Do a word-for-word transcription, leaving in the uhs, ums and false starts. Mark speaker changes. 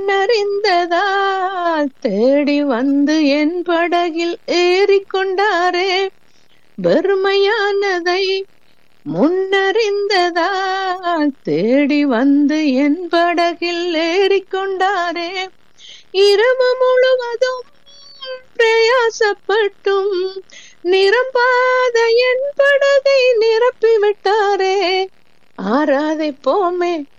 Speaker 1: முன்னறிந்ததால் தேடி வந்து என் படகில் ஏறிக்கொண்டாரே. வெறுமையானதை முன்னறிந்ததால் தேடி வந்து என் படகில் ஏறிக்கொண்டாரே. இரவு முழுவதும் பிரயாசப்பட்டும் நிரம்பாத என் படகை நிரப்பிவிட்டாரே. ஆராதை போமே